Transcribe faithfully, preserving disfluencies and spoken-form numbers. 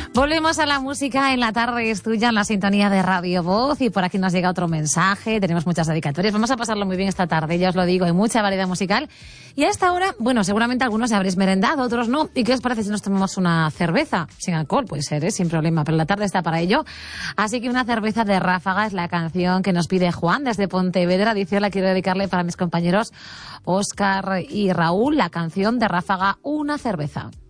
Volvemos a la música en la tarde, es tuya, en la sintonía de Radio Voz, y por aquí nos llega otro mensaje, tenemos muchas dedicatorias, vamos a pasarlo muy bien esta tarde, ya os lo digo, hay mucha variedad musical, y a esta hora, bueno, seguramente algunos habréis merendado, otros no, ¿y qué os parece si nos tomamos una cerveza? Sin alcohol, puede ser, ¿eh? Sin problema, pero la tarde está para ello, así que una cerveza de Ráfaga es la canción que nos pide Juan desde Pontevedra, dice, la quiero dedicarle para mis compañeros Óscar y Raúl, la canción de Ráfaga, Una cerveza.